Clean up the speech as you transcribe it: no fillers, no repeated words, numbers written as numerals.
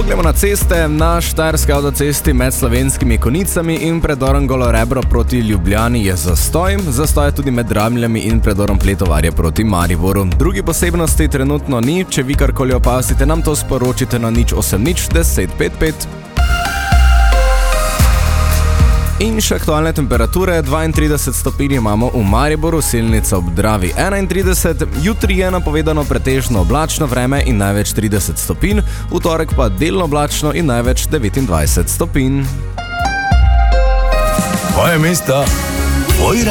Poglejmo na ceste. Na Štajerski avtocesti med Slovenskimi Konicami in predorom Golo Rebro proti Ljubljani je zastoj. Zastoj je tudi med Dramljami in predorom Pletovarje proti Mariboru. Drugi posebnosti trenutno ni. Če vi karkoli opazite, nam to sporočite na 080 10 55. In še aktualne temperature, 32 stopinj imamo v Mariboru, Selnica ob Dravi 31, jutri je napovedano pretežno oblačno vreme in največ 30 stopinj, v torek pa delno oblačno in največ 29 stopinj. Tvoje mesto, tvoj